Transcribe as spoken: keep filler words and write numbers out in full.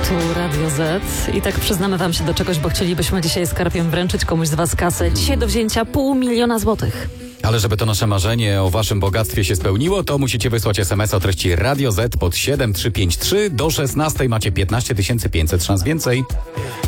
Tu Radio Z i tak przyznamy wam się do czegoś, bo chcielibyśmy dzisiaj skarpiem wręczyć komuś z was kasę. Dzisiaj do wzięcia pół miliona złotych. Ale żeby to nasze marzenie o waszym bogactwie się spełniło, to musicie wysłać es em es o treści Radio Z pod siedem trzy pięć trzy. Do szesnastej macie piętnaście tysięcy pięćset szans więcej.